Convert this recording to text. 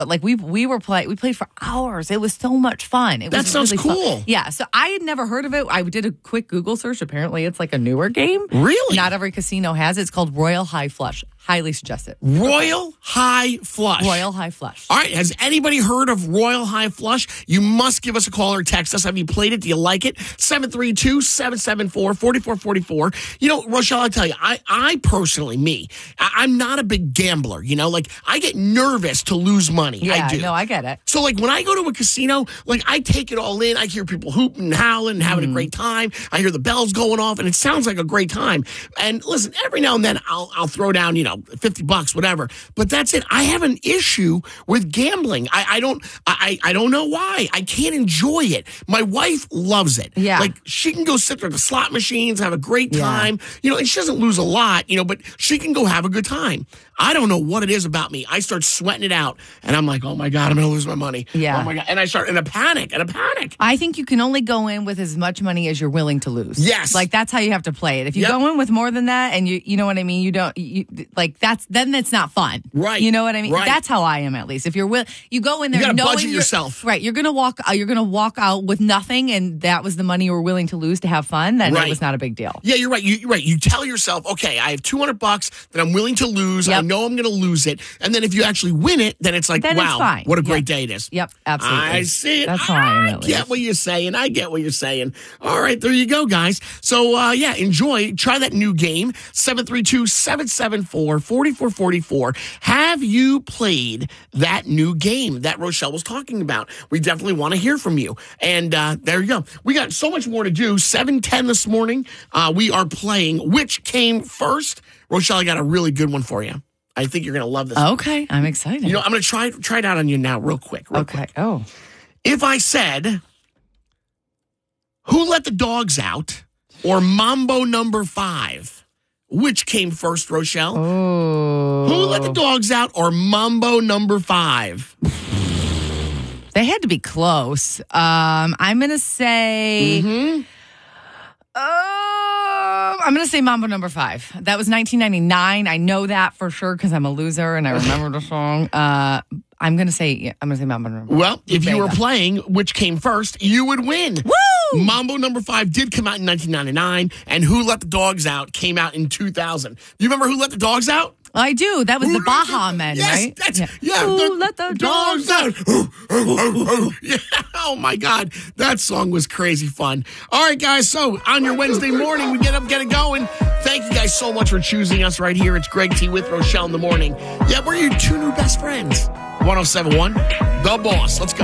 But like we played for hours. It was so much fun. That sounds really cool. Fun. Yeah. So I had never heard of it. I did a quick Google search. Apparently, it's like a newer game. Really? Not every casino has it. It's called Royal High Flush. Highly suggest it. Royal High Flush. Royal High Flush. All right. Has anybody heard of Royal High Flush? You must give us a call or text us. Have you played it? Do you like it? 732-774-4444. You know, Rochelle, I'll tell you, I personally, I'm not a big gambler. You know, like I get nervous to lose money. Yeah, I do. No, I get it. So like when I go to a casino, like I take it all in. I hear people hooting and howling and having a great time. I hear the bells going off and it sounds like a great time. And listen, every now and then I'll throw down, $50, whatever. But that's it. I have an issue with gambling. I don't know why. I can't enjoy it. My wife loves it. Yeah. Like she can go sit there at the slot machines, have a great time. And she doesn't lose a lot, but she can go have a good time. I don't know what it is about me. I start sweating it out and I'm like, oh my God, I'm going to lose my money. Yeah. Oh my God. And I start in a panic. I think you can only go in with as much money as you're willing to lose. Yes. Like that's how you have to play it. If you go in with more than that and you know what I mean, then it's not fun. Right. You know what I mean? Right. That's how I am at least. If you go in there you gotta knowing budget yourself. Right. You're going to walk out with nothing and that was the money you were willing to lose to have fun, then it was not a big deal. Yeah, you're right. You're right. You tell yourself, okay, I have $200 that I'm willing to lose. Yep. I know I'm going to lose it. And then if you actually win it, then it's like, wow, it's fine. What a great day it is. Yep, absolutely. I see it. That's how I am at least. I get what you're saying. All right, there you go, guys. So, enjoy. Try that new game, 732-774-4444. Have you played that new game that Rochelle was talking about? We definitely want to hear from you. And there you go. We got so much more to do. 7:10 this morning, we are playing Which Came First? Rochelle, I got a really good one for you. I think you're going to love this. Okay, I'm excited. I'm going to try it out on you now real quick. Quick. Oh. If I said, Who Let the Dogs Out or Mambo Number 5? Which came first, Rochelle? Oh. Who Let the Dogs Out or Mambo Number 5? They had to be close. I'm going to say... Mm-hmm. I'm going to say Mambo Number 5. That was 1999. I know that for sure because I'm a loser and I remember the song. I'm going to say Mambo Number 5. Well, if you were playing Which Came First, you would win. Woo! Mambo Number 5 did come out in 1999, and Who Let the Dogs Out came out in 2000. You remember Who Let the Dogs Out? I do. That was the Baha Men, right? Who let the dogs out? Yeah. Oh, my God. That song was crazy fun. All right, guys. So on your Wednesday morning, we get up, get it going. Thank you guys so much for choosing us right here. It's Greg T with Rochelle in the morning. Yeah, we're your two new best friends. 1071, The Boss. Let's go.